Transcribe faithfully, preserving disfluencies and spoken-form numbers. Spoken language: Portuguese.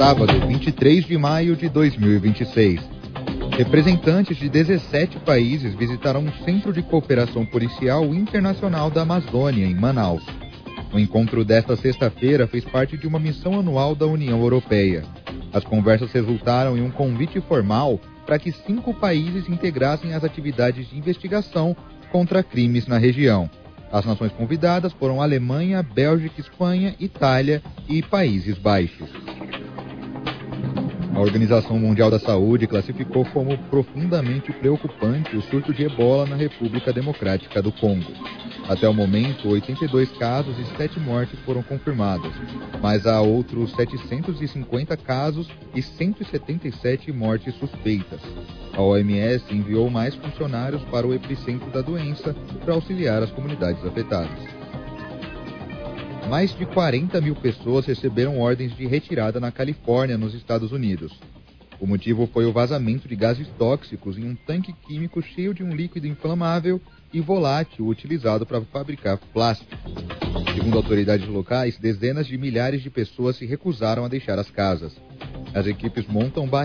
sábado, vinte e três de maio de dois mil e vinte e seis. Representantes de dezessete países visitaram um Centro de Cooperação Policial Internacional da Amazônia, em Manaus. O encontro desta sexta-feira fez parte de uma missão anual da União Europeia. As conversas resultaram em um convite formal para que cinco países integrassem as atividades de investigação contra crimes na região. As nações convidadas foram Alemanha, Bélgica, Espanha, Itália e Países Baixos. A Organização Mundial da Saúde classificou como profundamente preocupante o surto de ebola na República Democrática do Congo. Até o momento, oitenta e dois casos e sete mortes foram confirmadas, mas há outros setecentos e cinquenta casos e cento e setenta e sete mortes suspeitas. A O M S enviou mais funcionários para o epicentro da doença para auxiliar as comunidades afetadas. Mais de quarenta mil pessoas receberam ordens de retirada na Califórnia, nos Estados Unidos. O motivo foi o vazamento de gases tóxicos em um tanque químico cheio de um líquido inflamável e volátil utilizado para fabricar plástico. Segundo autoridades locais, dezenas de milhares de pessoas se recusaram a deixar as casas. As equipes montam barreiras